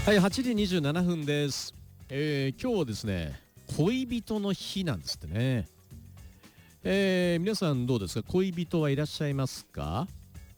はい、8時27分です。今日はですね、恋人の日なんですってね。皆さんどうですか？恋人はいらっしゃいますか？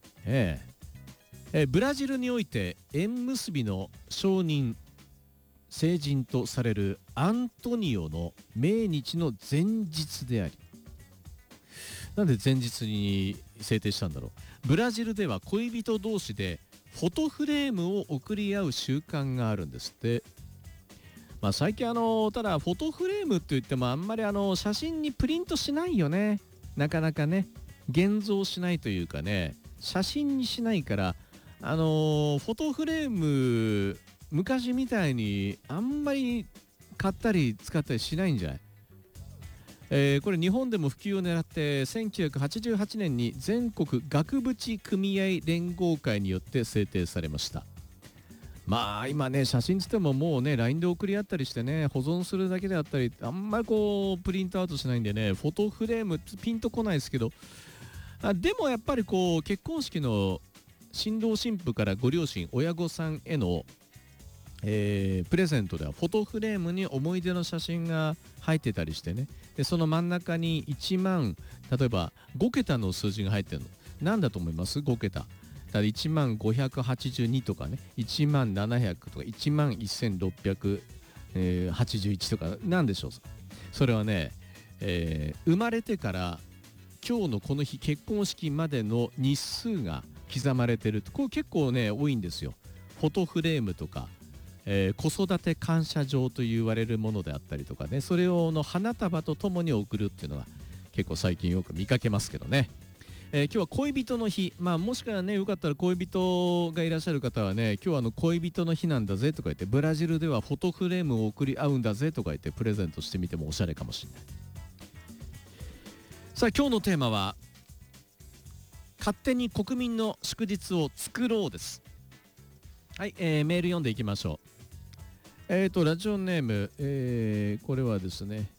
ブラジルにおいて縁結びの証人、聖人とされるアントニオの命日の前日であり、なんで前日に制定したんだろう。ブラジルでは恋人同士でフォトフレームを送り合う習慣があるんですって。最近ただフォトフレームって言ってもあんまり写真にプリントしないよね。なかなかね、現像しないというかね、写真にしないから、フォトフレーム昔みたいにあんまり買ったり使ったりしないんじゃない？これ日本でも普及を狙って1988年に全国額縁組合連合会によって制定されました。今ね、写真つってももうね LINE で送り合ったりしてね、保存するだけであったり、あんまりこうプリントアウトしないんでね、フォトフレームピンとこないですけど、でもやっぱりこう結婚式の新郎新婦からご両親親御さんへのプレゼントではフォトフレームに思い出の写真が入ってたりしてね、でその真ん中に1万、例えば5桁の数字が入ってるのなんだと思います？ 5 桁だ1万582とかね、1万700とか1万1681とかなんでしょう。それはね、生まれてから今日のこの日結婚式までの日数が刻まれてると、これ結構ね多いんですよ。フォトフレームとか子育て感謝状と言われるものであったりとかね、それを花束とともに送るっていうのは結構最近よく見かけますけどね。今日は恋人の日、もしかねよかったら恋人がいらっしゃる方はね、今日は恋人の日なんだぜとか言って、ブラジルではフォトフレームを送り合うんだぜとか言ってプレゼントしてみてもおしゃれかもしれない。さあ今日のテーマは勝手に国民の祝日を作ろうです。はい、メール読んでいきましょう。ラジオネーム、これはですね、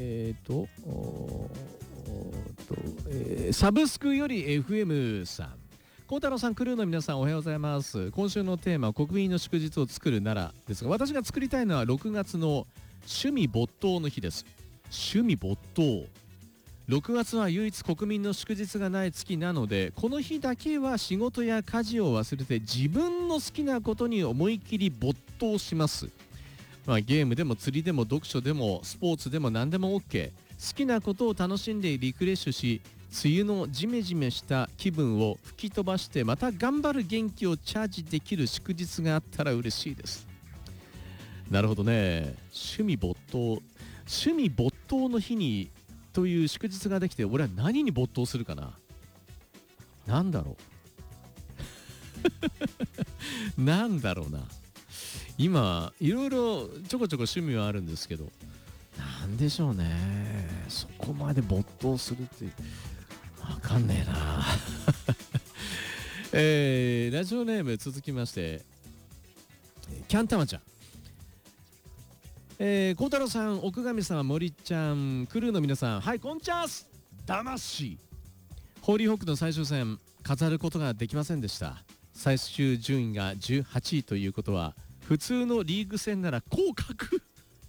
サブスクより FM さん、孝太郎さん、クルーの皆さんおはようございます。今週のテーマは国民の祝日を作るならですが、私が作りたいのは6月の趣味没頭の日です。趣味没頭、6月は唯一国民の祝日がない月なので、この日だけは仕事や家事を忘れて自分の好きなことに思い切り没頭します。ゲームでも釣りでも読書でもスポーツでも何でも OK。 好きなことを楽しんでリフレッシュし、梅雨のジメジメした気分を吹き飛ばしてまた頑張る元気をチャージできる祝日があったら嬉しいです。なるほどね。趣味没頭の日にという祝日ができて、俺は何に没頭するかな。なんだろうなんだろうな。今いろいろちょこちょこ趣味はあるんですけど、なんでしょうね。そこまで没頭するってわかんねえなラジオネーム続きまして、キャンタマちゃん、孝太郎さん、奥上さん、森ちゃん、クルーの皆さん、はい、こんちゃす。魂ホーリーホークの最終戦飾ることができませんでした。最終順位が18位ということは普通のリーグ戦なら降格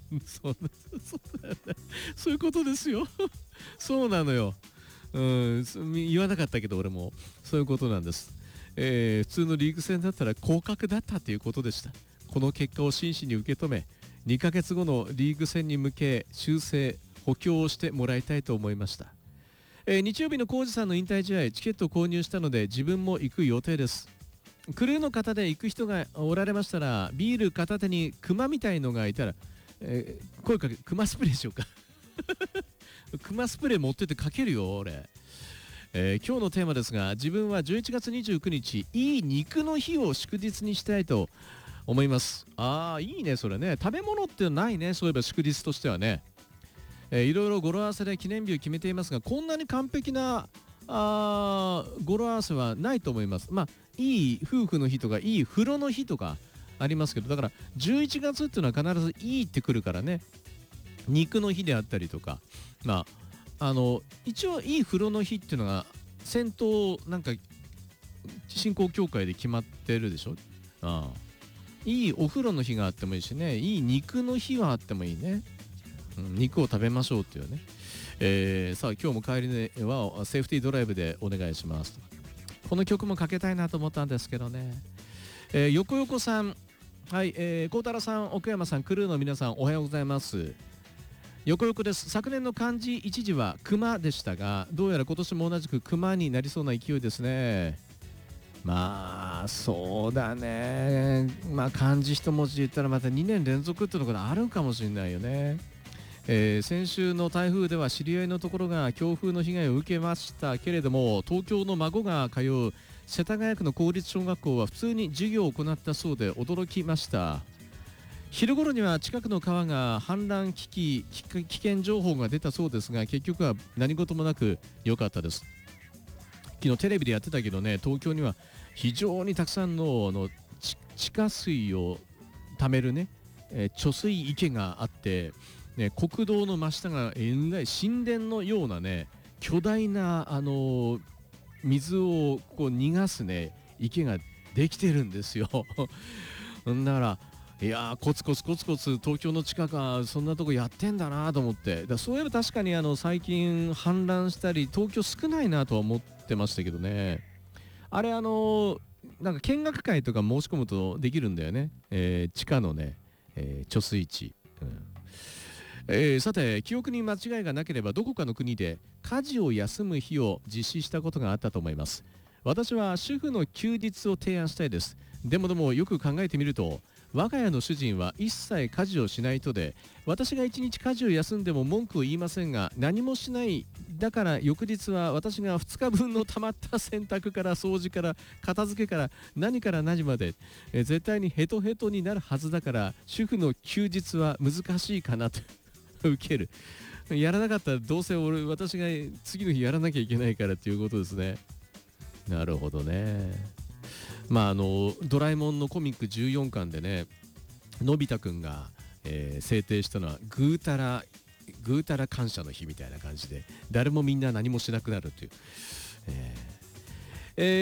そういうことですよそうなのよ。言わなかったけど俺もそういうことなんです。普通のリーグ戦だったら降格だったということでした。この結果を真摯に受け止め、2ヶ月後のリーグ戦に向け修正補強をしてもらいたいと思いました。日曜日の浩二さんの引退試合チケットを購入したので自分も行く予定です。クルーの方で行く人がおられましたら、ビール片手にクマみたいのがいたら、声かけ、クマスプレーしようかクマスプレー持ってってかけるよ俺。今日のテーマですが、自分は11月29日いい肉の日を祝日にしたいと思います。いいねそれね。食べ物ってないね、そういえば祝日としてはね。いろいろ語呂合わせで記念日を決めていますが、こんなに完璧な語呂合わせはないと思います。いい夫婦の日とかいい風呂の日とかありますけど、だから11月っていうのは必ずいいってくるからね。肉の日であったりとか、一応いい風呂の日っていうのが先頭なんか信仰協会で決まってるでしょ。 いいお風呂の日があってもいいしね、いい肉の日はあってもいいね、肉を食べましょうっていうね。さあ今日も帰りはセーフティードライブでお願いします。この曲もかけたいなと思ったんですけどね。横横さん、はい、孝太郎さん、奥山さん、クルーの皆さん、おはようございます。横横です。昨年の漢字一時は熊でしたが、どうやら今年も同じく熊になりそうな勢いですね。まあそうだね、まあ漢字一文字で言ったらまた2年連続っていうのがあるかもしれないよね。先週の台風では知り合いのところが強風の被害を受けましたけれども、東京の孫が通う世田谷区の公立小学校は普通に授業を行ったそうで驚きました。昼頃には近くの川が氾濫危険情報が出たそうですが、結局は何事もなく良かったです。昨日テレビでやってたけどね、東京には非常にたくさんの地下水を貯めるね、貯水池があって、ね、国道の真下が神殿のようなね、巨大な水をこう逃がすね池ができてるんですよ。だからいやー、コツコツ東京の地下がそんなとこやってんだなと思って、そういえば確かに最近氾濫したり東京少ないなとは思ってましたけどね。あれなんか見学会とか申し込むとできるんだよね、地下のね、貯水池、さて記憶に間違いがなければどこかの国で家事を休む日を実施したことがあったと思います。私は主婦の休日を提案したいです。でもよく考えてみると、我が家の主人は一切家事をしない人で、私が一日家事を休んでも文句を言いませんが、何もしないだから翌日は私が2日分のたまった洗濯から掃除から片付けから何から何まで、絶対にヘトヘトになるはずだから、主婦の休日は難しいかなと受ける。やらなかったらどうせ私が次の日やらなきゃいけないからっていうことですね。なるほどね。まあドラえもんのコミック14巻でね、のび太くんが、制定したのはぐうたら感謝の日みたいな感じで、誰もみんな何もしなくなるという、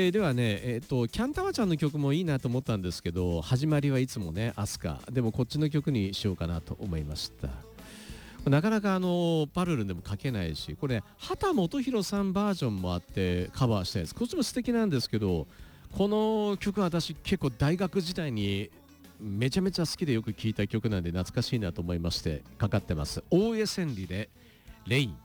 ではね、キャンタワちゃんの曲もいいなと思ったんですけど、始まりはいつもねアスカでもこっちの曲にしようかなと思いました。なかなかパルルでも書けないし、これ、畑基博さんバージョンもあってカバーしたやつ、こっちも素敵なんですけど、この曲は私結構大学時代にめちゃめちゃ好きでよく聴いた曲なんで懐かしいなと思いましてかかってます。大江千里でレイン。